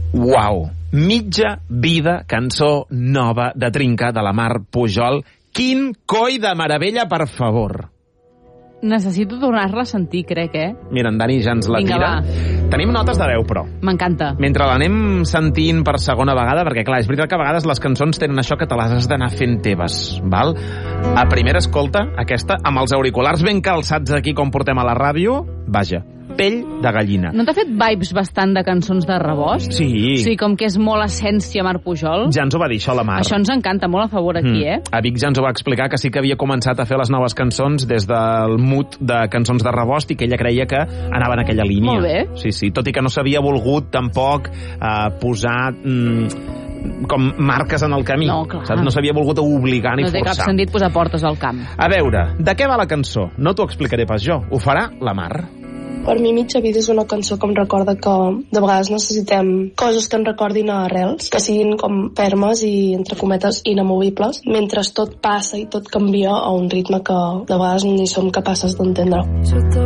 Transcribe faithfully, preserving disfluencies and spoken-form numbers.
Uau! Mitja vida, cançó nova de Trinca, de la Mar Pujol. Quin coi de meravella, per favor! Necessito tornar-la a sentir, crec, eh? Mira, en Dani ja ens la Vinga, tira. va. Tenim notes de veu, però. M'encanta. Mentre l'anem sentint per segona vegada, perquè, clar, és veritat que a vegades les cançons tenen això que te les has d'anar fent teves, val? A primera escolta, aquesta, amb els auriculars ben calçats aquí com portem a la ràdio, vaja, pell de gallina. No t'ha fet vibes bastant de cançons de rebost? Sí. Sí, com que és molt essència Mar Pujol. Ja ens ho va dir això la Mar. Això ens encanta molt a favor aquí, Mm. eh? A Vic ja ens ho va explicar, que sí que havia començat a fer les noves cançons des del mood de cançons de rebost i que ella creia que anava en aquella línia. Molt bé. Sí, sí, tot i que no s'havia volgut tampoc eh, posar mm, com marques en el camí. No, clar. Saps? No s'havia volgut obligar ni No té forçar. cap sentit posar portes al camp. A veure, de què va la cançó? No t'ho explicaré pas jo, ho farà la Mar. Per mi, Mitja vida és una cançó que em recorda que de vegades necessitem coses que ens recordin a arrels, que siguin com fermes i, entre cometes, inamovibles, mentre tot passa i tot canvia a un ritme que de vegades ni som capaces d'entendre. Je te